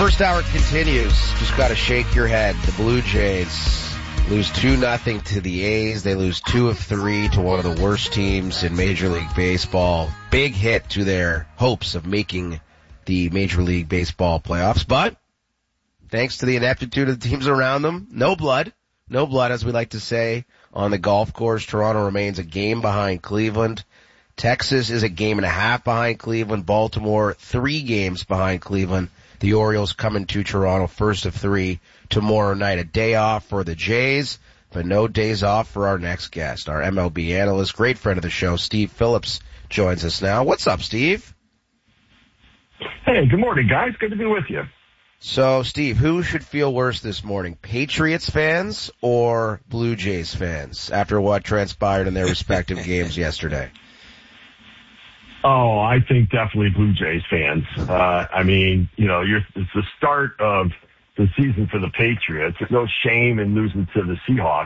First hour continues. Just got to shake your head. The Blue Jays lose 2-0 to the A's. They lose 2 of 3 to one of the worst teams in Major League Baseball. Big hit to their hopes of making the Major League Baseball playoffs. But thanks to the ineptitude of the teams around them, no blood, as we like to say on the golf course. Toronto remains a game behind Cleveland. Texas is a game and a half behind Cleveland. Baltimore 3 games behind Cleveland. The Orioles coming to Toronto first of 3 tomorrow night. A day off for the Jays, but no days off for our next guest. Our MLB analyst, great friend of the show, Steve Phillips, joins us now. What's up, Steve? Hey, good morning, guys. Good to be with you. So, Steve, who should feel worse this morning, Patriots fans or Blue Jays fans, after what transpired in their respective games yesterday? Oh, I think definitely Blue Jays fans. It's the start of the season for the Patriots. There's no shame in losing to the Seahawks.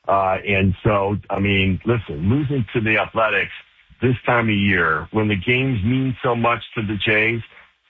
Losing to the Athletics this time of year when the games mean so much to the Jays,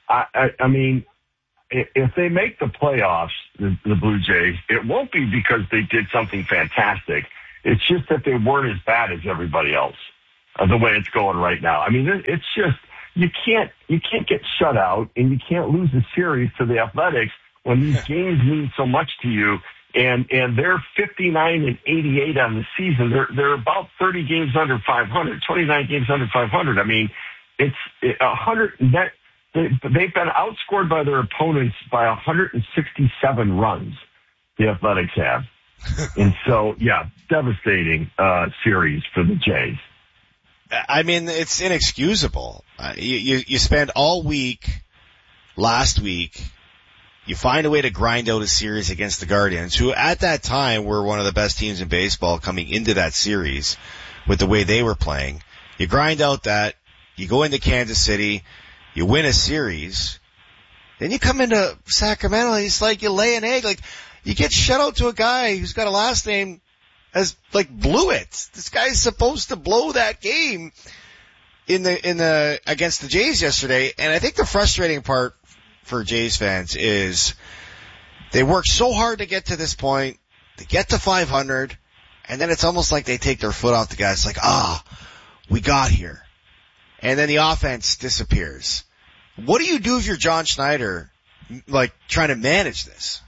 if they make the playoffs, the Blue Jays, it won't be because they did something fantastic. It's just that they weren't as bad as everybody else. The way it's going right now. I mean, it's just, you can't get shut out and you can't lose a series to the Athletics when these games mean so much to you. And they're 59-88 on the season. They're about 30 games under 500, 29 games under 500. I mean, it's 100 net. They've been outscored by their opponents by 167 runs. The Athletics have. And so, yeah, devastating, series for the Jays. I mean, it's inexcusable. You spend all week, last week, you find a way to grind out a series against the Guardians, who at that time were one of the best teams in baseball coming into that series with the way they were playing. You grind out that, you go into Kansas City, you win a series, then you come into Sacramento and it's like you lay an egg. Like, you get shut out to a guy who's got a last name blew it. This guy's supposed to blow that game in the against the Jays yesterday. And I think the frustrating part for Jays fans is they work so hard to get to this point, they get to 500, and then it's almost like they take their foot off the gas. It's like, we got here. And then the offense disappears. What do you do if you're John Schneider, trying to manage this?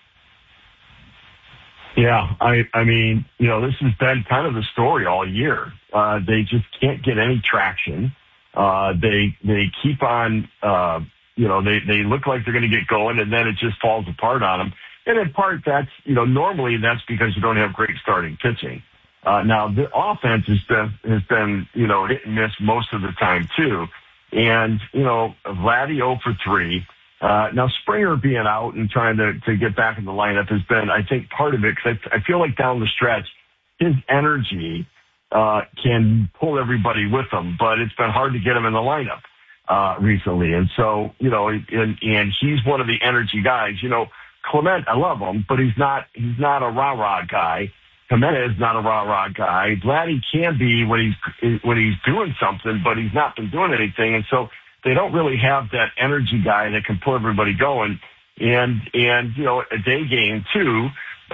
Yeah, this has been kind of the story all year. They just can't get any traction. They keep on, they look like they're going to get going and then it just falls apart on them. And in part that's, normally that's because you don't have great starting pitching. Now the offense has been, hit and miss most of the time too. And, Vladdy 0 for 3. Now Springer being out and trying to get back in the lineup has been, I think, part of it, because I feel like down the stretch, his energy, can pull everybody with him, but it's been hard to get him in the lineup, recently. And so, and he's one of the energy guys. Clement, I love him, but he's not a rah-rah guy. Jimenez is not a rah-rah guy. Vladdy can be when he's doing something, but he's not been doing anything. And so, they don't really have that energy guy that can pull everybody going. And a day game too,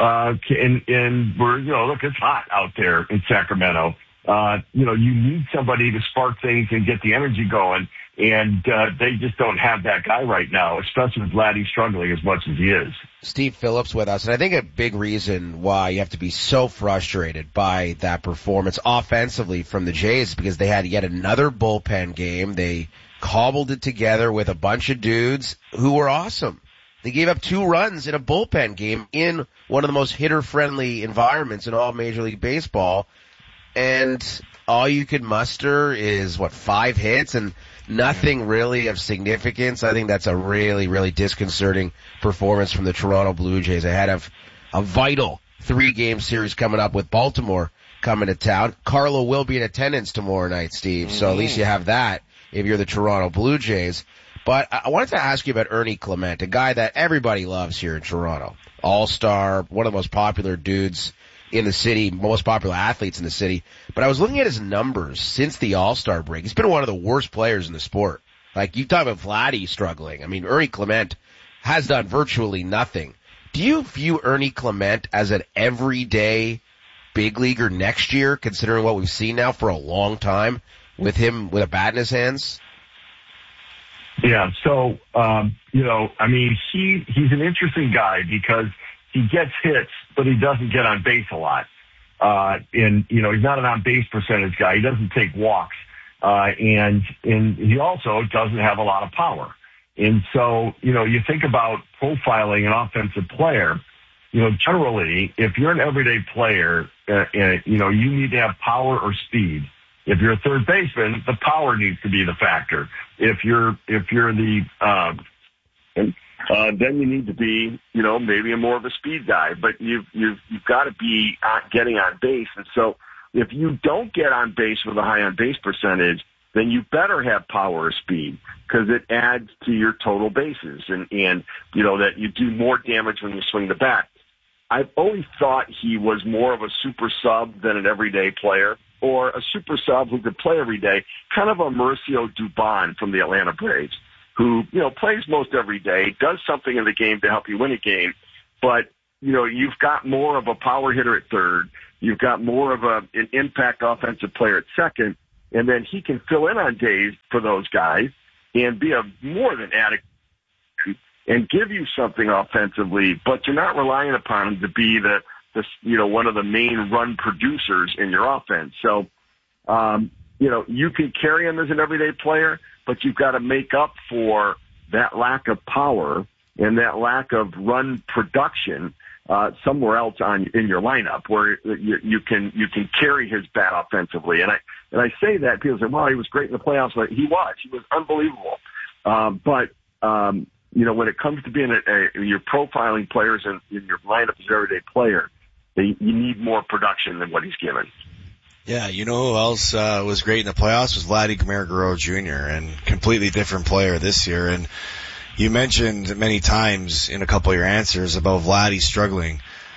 and we're, look, it's hot out there in Sacramento. You need somebody to spark things and get the energy going. And, they just don't have that guy right now, especially with Vladdy struggling as much as he is. Steve Phillips with us. And I think a big reason why you have to be so frustrated by that performance offensively from the Jays is because they had yet another bullpen game. They cobbled it together with a bunch of dudes who were awesome. They gave up 2 runs in a bullpen game in one of the most hitter-friendly environments in all Major League Baseball. And all you could muster is, 5 hits and nothing really of significance. I think that's a really, really disconcerting performance from the Toronto Blue Jays ahead of a vital 3-game series coming up with Baltimore coming to town. Carlo will be in attendance tomorrow night, Steve, so at least you have that if you're the Toronto Blue Jays. But I wanted to ask you about Ernie Clement, a guy that everybody loves here in Toronto. All-star, one of the most popular dudes in the city, most popular athletes in the city. But I was looking at his numbers since the All-Star break. He's been one of the worst players in the sport. You talk about Vladdy struggling. I mean, Ernie Clement has done virtually nothing. Do you view Ernie Clement as an everyday big leaguer next year, considering what we've seen now for a long time with him with a bat in his hands? Yeah. So, I mean, he's an interesting guy because he gets hits, but he doesn't get on base a lot. And he's not an on-base percentage guy. He doesn't take walks. And he also doesn't have a lot of power. And so, you think about profiling an offensive player, generally, if you're an everyday player, you need to have power or speed. If you're a third baseman, the power needs to be the factor. If you're the, then you need to be, maybe a more of a speed guy, but you've got to be getting on base. And so if you don't get on base with a high on base percentage, then you better have power or speed because it adds to your total bases and that you do more damage when you swing the bat. I've always thought he was more of a super sub than an everyday player, or a super sub who could play every day, kind of a Mauricio Dubon from the Atlanta Braves, who, plays most every day, does something in the game to help you win a game, but, you've got more of a power hitter at third, you've got more of an impact offensive player at second, and then he can fill in on days for those guys and be a more than adequate and give you something offensively, but you're not relying upon him to be the one of the main run producers in your offense. So, you can carry him as an everyday player, but you've got to make up for that lack of power and that lack of run production somewhere else in your lineup where you can carry his bat offensively. And I say that people say, well, he was great in the playoffs. But he was unbelievable. But when it comes to being you're profiling players in your lineup as an everyday player, you need more production than what he's given. Yeah, who else was great in the playoffs was Vladimir Guerrero Jr., and completely different player this year. And you mentioned many times in a couple of your answers about Vladdy struggling.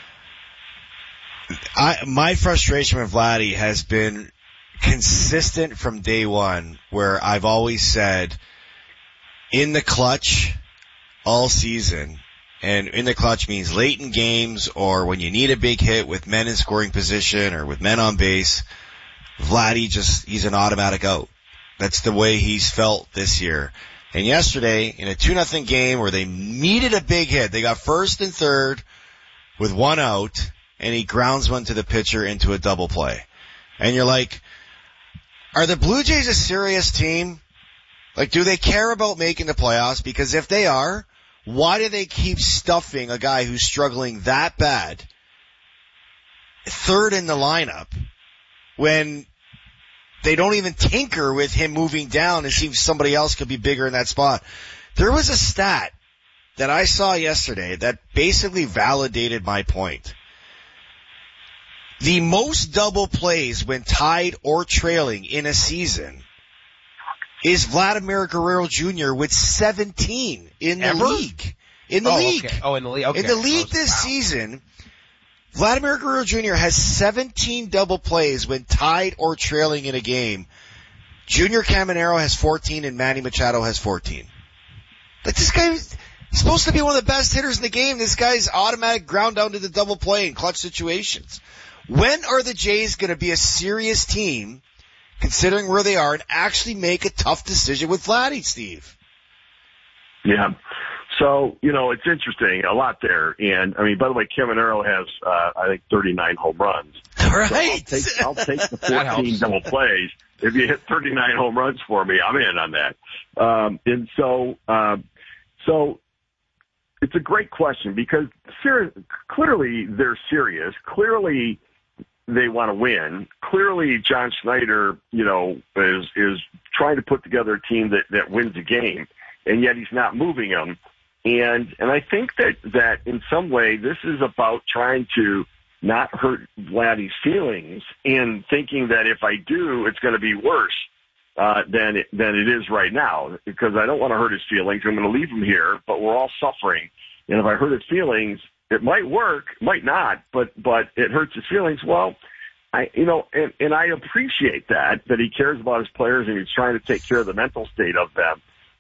My frustration with Vladdy has been consistent from day one, where I've always said in the clutch all season, and in the clutch means late in games or when you need a big hit with men in scoring position or with men on base, Vladdy he's an automatic out. That's the way he's felt this year. And yesterday, in a 2-0 game where they needed a big hit, they got first and third with one out, and he grounds one to the pitcher into a double play. And you're like, are the Blue Jays a serious team? Like, do they care about making the playoffs? Because if they are, why do they keep stuffing a guy who's struggling that bad third in the lineup when they don't even tinker with him moving down and see if somebody else could be bigger in that spot? There was a stat that I saw yesterday that basically validated my point. The most double plays when tied or trailing in a season is Vladimir Guerrero Jr. with 17 in the league. In the league. Okay. Oh, in the league. Okay. In the league this season, Vladimir Guerrero Jr. has 17 double plays when tied or trailing in a game. Junior Caminero has 14 and Manny Machado has 14. Like, this guy is supposed to be one of the best hitters in the game. This guy's automatic ground down to the double play in clutch situations. When are the Jays going to be a serious team, considering where they are, and actually make a tough decision with Vladdy, Steve? Yeah. So, it's interesting, a lot there. And, by the way, Caminero has, I think, 39 home runs. Right. So I'll take the 14 double plays. If you hit 39 home runs for me, I'm in on that. And so it's a great question because clearly they're serious. Clearly they want to win. Clearly John Schneider, is trying to put together a team that wins a game, and yet he's not moving them. And I think that in some way this is about trying to not hurt Vladdy's feelings and thinking that if I do, it's going to be worse than it is right now, because I don't want to hurt his feelings. I'm going to leave him here, but we're all suffering. And if I hurt his feelings, it might work, might not, but it hurts his feelings. Well, I appreciate that he cares about his players and he's trying to take care of the mental state of them.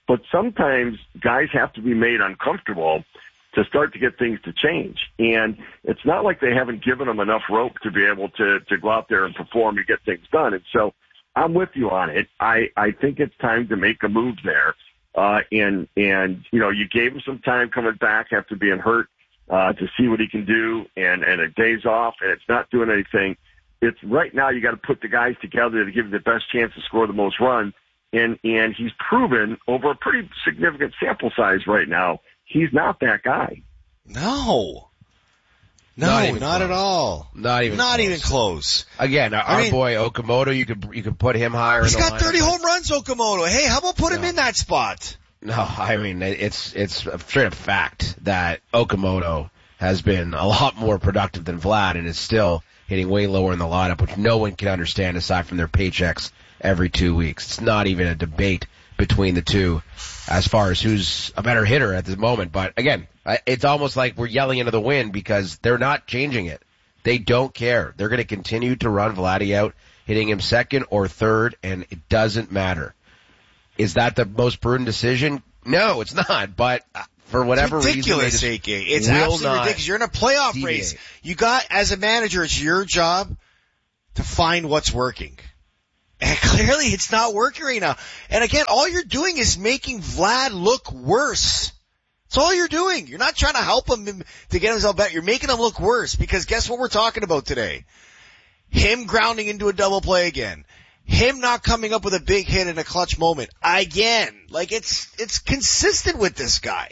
but sometimes guys have to be made uncomfortable to start to get things to change. And it's not like they haven't given them enough rope to be able to go out there and perform and get things done. And so I'm with you on it. I think it's time to make a move there. And, you know, you gave him some time coming back after being hurt, to see what he can do and a days off, and it's not doing anything. It's right now you got to put the guys together to give you the best chance to score the most runs. And he's proven over a pretty significant sample size right now, he's not that guy. No, not at all. Not even close. Again, our boy Okamoto, you could put him higher. He's got 30 home runs, Okamoto. Hey, how about put him in that spot? No, I mean, it's a straight up fact that Okamoto has been a lot more productive than Vlad and is still hitting way lower in the lineup, which no one can understand aside from their paychecks every 2 weeks. It's not even a debate between the two as far as who's a better hitter at this moment. But again, it's almost like we're yelling into the wind because they're not changing it. They don't care. They're going to continue to run Vladdy out, hitting him second or third, and it doesn't matter. Is that the most prudent decision? No, it's not. But for whatever ridiculous, reason, AK. It's absolutely ridiculous. You're in a playoff race. You got, as a manager, it's your job to find what's working. And clearly it's not working right now. And again, all you're doing is making Vlad look worse. That's all you're doing. You're not trying to help him to get himself better. You're making him look worse because guess what we're talking about today? Him grounding into a double play again. Him not coming up with a big hit in a clutch moment. Again. Like it's consistent with this guy.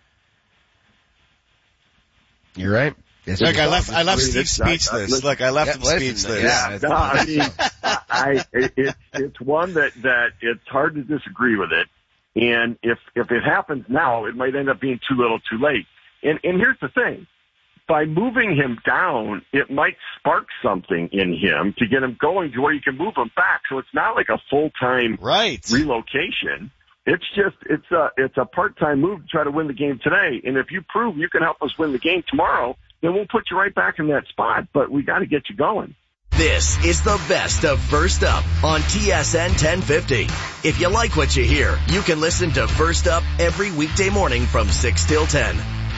You're right. Look, I left Steve speechless. Look, I left him speechless. Yeah, no, I mean, it's one that it's hard to disagree with it. And if it happens now, it might end up being too little too late. And here's the thing. By moving him down, it might spark something in him to get him going to where you can move him back. So it's not like a full-time relocation. It's just, it's a part-time move to try to win the game today. And if you prove you can help us win the game tomorrow, then we'll put you right back in that spot. But we got to get you going. This is the best of First Up on TSN 1050. If you like what you hear, you can listen to First Up every weekday morning from 6 till 10.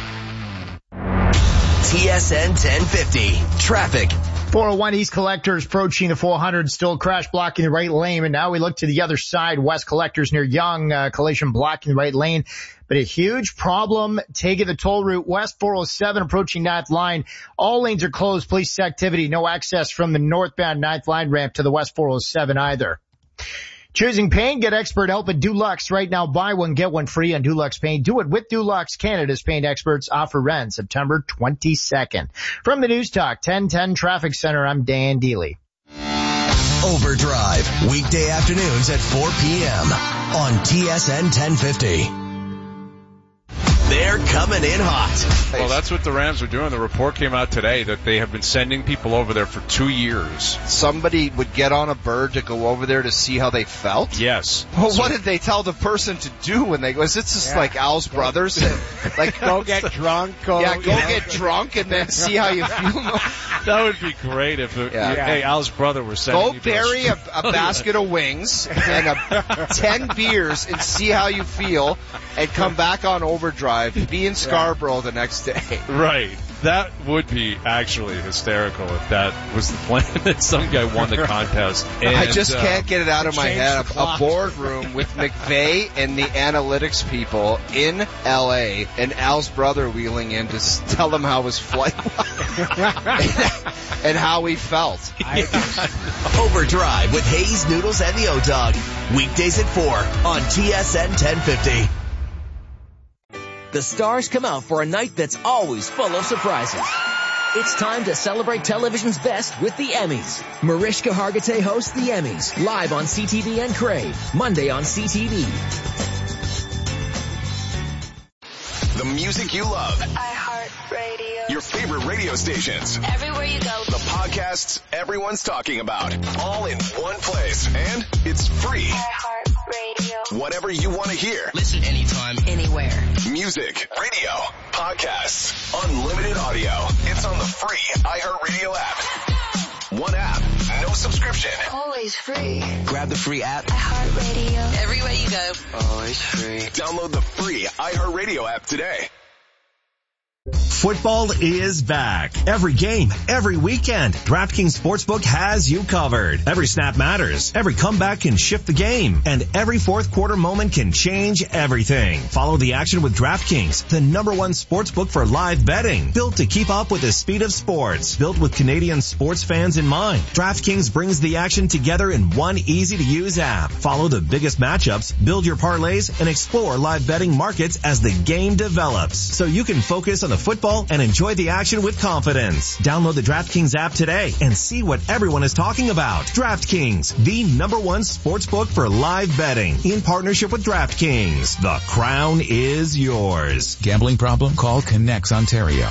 TSN 1050. Traffic. 401 East Collectors approaching the 400, still crash blocking the right lane. And now we look to the other side, West Collectors near Young, collision blocking the right lane. But a huge problem taking the toll route west 407 approaching 9th line. All lanes are closed. Police activity. No access from the northbound 9th line ramp to the west 407 either. Choosing paint, get expert help at Dulux. Right now, buy one, get one free on Dulux Paint. Do it with Dulux. Canada's paint experts offer rent September 22nd. From the News Talk 1010 Traffic Center, I'm Dan Deely. Overdrive, weekday afternoons at 4 p.m. on TSN 1050. They're coming in hot. Well, that's what the Rams are doing. The report came out today that they have been sending people over there for 2 years. Somebody would get on a bird to go over there to see how they felt? Yes. Well, what did they tell the person to do when they go? Is it just like Al's brothers? Like, go get drunk. Go get drunk and then see how you feel. That would be great if, hey, Al's brother was sending Go bury a basket of wings and 10 beers and see how you feel and come back on Overdrive. Be in Scarborough the next day. Right. That would be actually hysterical if that was the plan, that some guy won the contest. And, I just can't get it out of my head. A boardroom with McVay and the analytics people in L.A. and Al's brother wheeling in to tell him how his flight was and how he felt. Overdrive with Hayes, Noodles, and the O-Dog. Weekdays at 4 on TSN 1050. The stars come out for a night that's always full of surprises. It's time to celebrate television's best with the Emmys. Mariska Hargitay hosts the Emmys, live on CTV and Crave, Monday on CTV. The music you love. iHeartRadio. Your favorite radio stations. Everywhere you go. The podcasts everyone's talking about. All in one place. And it's free. iHeartRadio. Whatever you want to hear. Listen anytime, anywhere. Music, radio, podcasts, unlimited audio. It's on the free iHeartRadio app. One app, no subscription. Always free. Grab the free app. iHeartRadio. Everywhere you go. Always free. Download the free iHeartRadio app today. Football is back. Every game, every weekend, DraftKings Sportsbook has you covered. Every snap matters. Every comeback can shift the game. And every fourth quarter moment can change everything. Follow the action with DraftKings, the #1 sportsbook for live betting. Built to keep up with the speed of sports. Built with Canadian sports fans in mind. DraftKings brings the action together in one easy-to-use app. Follow the biggest matchups, build your parlays, and explore live betting markets as the game develops. So you can focus on the football and enjoy the action with confidence. Download the DraftKings app today and see what everyone is talking about. DraftKings, the #1 sportsbook for live betting. In partnership with DraftKings, the crown is yours. Gambling problem? Call Connects Ontario.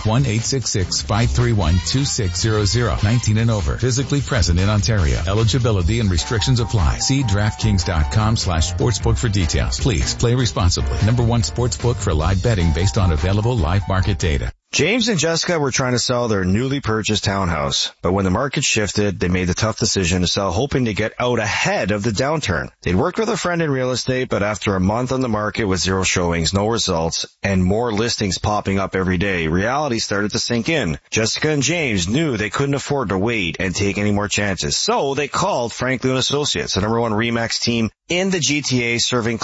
1-866-531-2600. 19 and over. Physically present in Ontario. Eligibility and restrictions apply. See DraftKings.com/sportsbook for details. Please play responsibly. #1 sportsbook for live betting based on available live market data. James and Jessica were trying to sell their newly purchased townhouse, but when the market shifted, they made the tough decision to sell, hoping to get out ahead of the downturn. They'd worked with a friend in real estate, but after a month on the market with 0 showings, no results, and more listings popping up every day, reality started to sink in. Jessica and James knew they couldn't afford to wait and take any more chances, so they called Franklin & Associates, the #1 RE/MAX team in the GTA, serving